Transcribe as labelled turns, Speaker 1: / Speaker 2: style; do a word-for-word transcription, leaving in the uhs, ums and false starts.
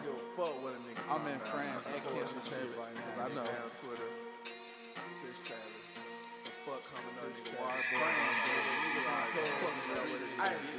Speaker 1: give a fuck what a nigga
Speaker 2: I'm
Speaker 1: talking
Speaker 2: in
Speaker 1: about.
Speaker 2: France
Speaker 1: At
Speaker 2: recording
Speaker 1: Kendrick
Speaker 2: shit
Speaker 1: Travis
Speaker 2: right now.
Speaker 1: I know.
Speaker 3: On Twitter.
Speaker 1: Chris Travis. The fuck coming up,
Speaker 3: Chris
Speaker 1: nigga.
Speaker 3: Travis.
Speaker 1: Waterboy. Niggas on club.
Speaker 3: Hey,